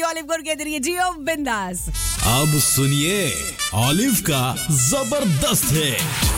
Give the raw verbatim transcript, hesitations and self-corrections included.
Olive को कह दे जियो बिंदास। अब सुनिए ऑलिव का जबरदस्त है